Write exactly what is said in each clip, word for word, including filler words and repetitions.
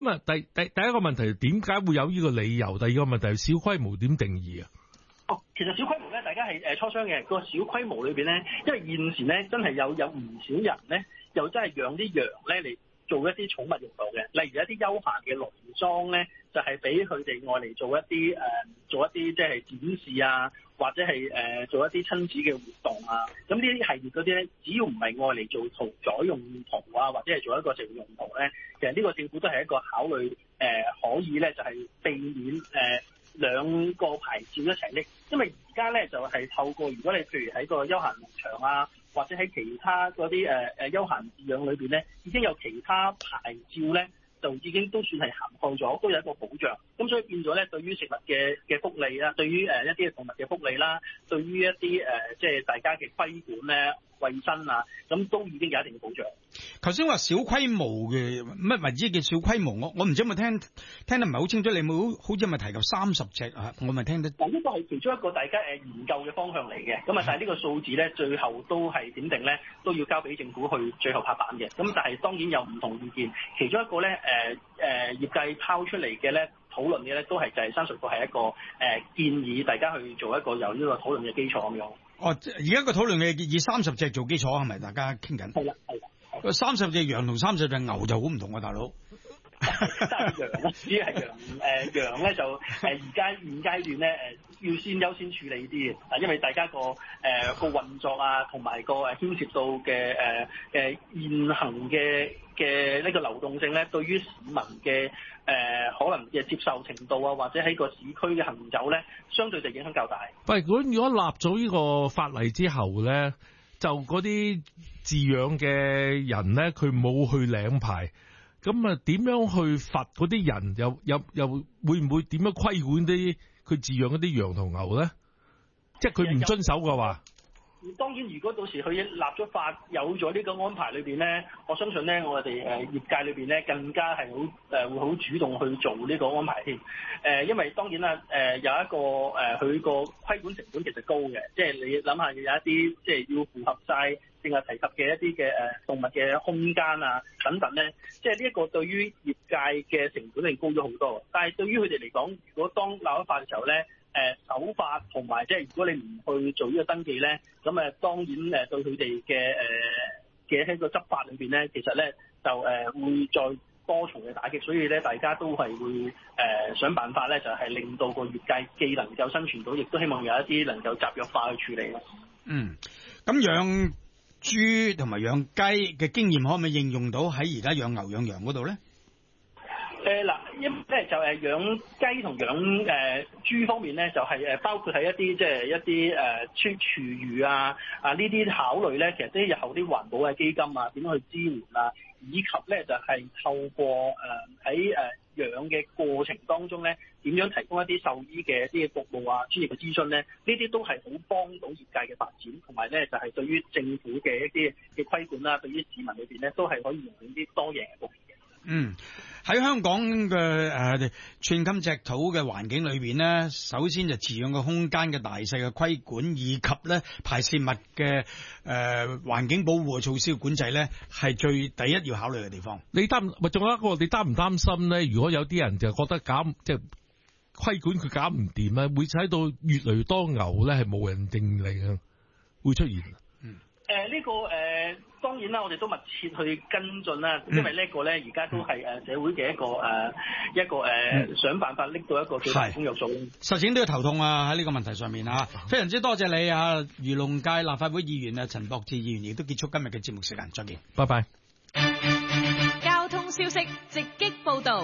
咁啊，第第第一個問題，點解會有呢個理由？第二個問題，小規模點定義啊？ 哦，其實小規模咧，大家係誒磋商嘅。個小規模裏邊咧，因為現時咧真係有有唔少人咧，又真係養啲羊咧嚟做一啲寵物用途嘅，例如一啲休閒嘅農莊咧，就係俾佢哋愛嚟做一啲誒、呃、做一啲即係展示啊，或者係誒、呃、做一啲親子嘅活動啊。咁呢啲系列嗰啲咧，只要唔係愛嚟做屠宰用途啊，或者係做一個食用用途咧，其實呢個政府都係一個考慮誒、呃、可以咧，就係、是、避免誒、呃、兩個牌照一齊拎，因為而家咧就係、是、透過如果你譬如喺個休閒農場啊，或者喺其他嗰啲誒誒休閒飼養裏邊咧，已經有其他牌照咧，就已經都算係涵蓋咗，都有一個保障。咁所以變咗咧，對於食物嘅嘅福利啦，對於誒一啲嘅動物嘅福利啦，對於一啲誒即係大家嘅規管咧、衞生啊，咁都已經有一定嘅保障。 頭先話小規模嘅乜為之叫小規模？我我唔知有冇聽聽得唔係好清楚。你冇好似咪提及三十隻啊？我咪聽得。 嗱，呢個係其中一個大家誒研究嘅方向嚟嘅。咁啊，但係呢個數字咧，最後都係點定咧，都要交俾政府去最後拍板嘅。咁但係當然有唔同意見。其中一個咧誒誒業界拋出嚟嘅咧討論嘅咧，都係就係三十個係一個誒、呃、建議大家去做一個有呢個討論嘅基礎咁樣。 哦，而家個討論嘅以三十隻做基礎係咪？大家傾緊。 係啦，係啦。 三十隻羊同三十隻牛就好唔同啊，大佬。 三隻羊啦，主要係羊誒羊咧就誒而家現階段咧誒要先優先處理啲嘅，啊因為大家個誒個運作啊同埋個誒牽涉到嘅誒誒現行嘅嘅呢個流動性咧，對於市民嘅誒、呃、可能嘅接受程度啊，或者喺個市區嘅行走咧，相對就影響較大。 喂，如果如果立咗呢個法例之後咧，就嗰啲飼養嘅人咧，佢冇去領牌。咁啊，點樣去罰嗰啲人？又又又會唔會點樣規管啲佢飼養嗰啲羊同牛咧？即係佢唔遵守嘅話， 當然如果到時佢立咗法，有咗呢個安排裏邊咧，我相信咧，我哋誒業界裏邊咧更加係好誒會好主動去做呢個安排添。誒、呃，因為當然啦，誒、呃、有一個誒佢個規管成本其實高嘅，即係你諗下有一啲即係要符合晒正係提及嘅一啲嘅誒動物嘅空間啊等等咧，即係呢一個對於業界嘅成本係高咗好多。但係對於佢哋嚟講，如果當立咗法嘅時候咧，誒守法同埋即係如果你唔去做呢個登記咧，咁誒當然誒對佢哋嘅誒嘅喺個執法裏邊咧，其實咧就誒會再多重嘅打擊，所以咧大家都係會誒、呃、想辦法咧，就係、是、令到個業界既能夠生存到，亦都希望有一啲能夠集約化去處理咯。 嗯，咁養豬同埋養雞嘅經驗可唔可以應用到喺而家養牛養羊嗰度咧？ 誒嗱、呃，一咧就誒養雞同養誒豬方面咧，就係、是、誒包括喺一啲即係一啲誒廚廚餘啊啊呢啲考慮咧，其實啲日後啲環保嘅基金啊，點樣去支援啊，以及咧就係、是、透過誒喺誒養嘅過程當中咧，點樣提供一啲獸醫嘅一啲服務啊、專業嘅諮詢咧，呢啲都係好幫到業界嘅發展，同埋咧就係、是、對於政府嘅一啲嘅規管啦，對於市民裏邊咧都係可以用啲多贏嘅局面嘅。 嗯，喺香港嘅誒、呃、寸金尺土嘅環境裏邊咧，首先就飼養嘅空間嘅大細嘅規管，以及咧排泄物嘅誒環境保護嘅措施嘅管制咧，係最第一要考慮嘅地方。 你擔咪仲有一個，你擔唔擔心咧？如果有啲人就覺得搞即係規管佢搞唔掂咧，會使到越嚟越多牛咧係冇人認領啊，會出現。 嗯。誒呢、呃這個誒、呃、當然啦，我哋都密切去跟進啦，因為呢個咧而家都係誒社會嘅一個誒、呃、一個誒、呃嗯、想辦法拎到一個最大公約數。 實踐都要頭痛啊！喺呢個問題上面啊，非常之多謝你啊，漁農界立法會議員啊陳博志議員，亦都結束今日嘅節目時間，再見， 拜拜。 交通消息直擊報導。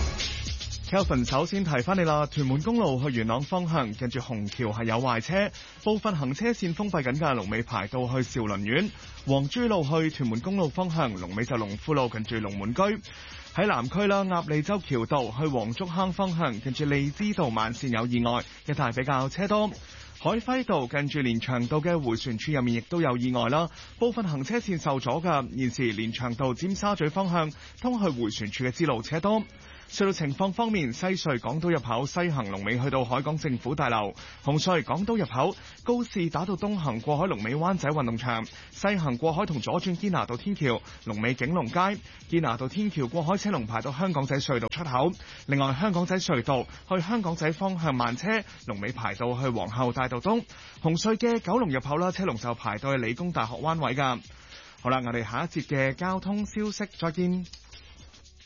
Kelvin 首先提翻你啦，屯門公路去元朗方向，近住紅橋係有壞車，部分行車線封閉緊嘅，龍尾排到去兆麟苑。黃珠路去屯門公路方向，龍尾就龍富路近住龍門居。喺南區啦，鴨脷洲橋道去黃竹坑方向，近住利枝道慢線有意外，一帶比較車多。海輝道近住連翔道嘅迴旋處入面亦都有意外啦，部分行車線受阻㗎。現時連翔道尖沙咀方向通去迴旋處嘅支路車多。 隧道情況方面，西隧港島入口西行龍尾去到海港政府大樓，紅隧港島入口高士打道東行過海龍尾灣仔運動場，西行過海同左轉堅拿道天橋龍尾景隆街，堅拿道天橋過海車龍排到香港仔隧道出口。另外香港仔隧道去香港仔方向慢車龍尾排到去皇后大道東，紅隧嘅九龍入口啦，車龍就排到去理工大學灣位噶。好啦，我哋下一節嘅交通消息再見。